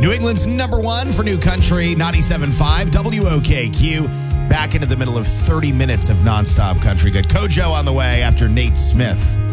New England's number one for new country, 97.5 WOKQ. Back into the middle of 30 minutes of nonstop country. Good. Kojo on the way after Nate Smith.